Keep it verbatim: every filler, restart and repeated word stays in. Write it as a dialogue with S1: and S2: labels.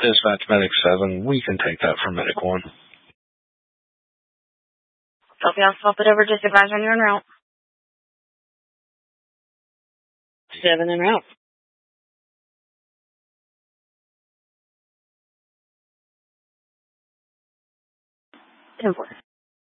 S1: Dispatch Medic seven, we can take that for Medic one.
S2: Copy, I'll swap it over. Just advise when you're en route. Seven en route. ten four.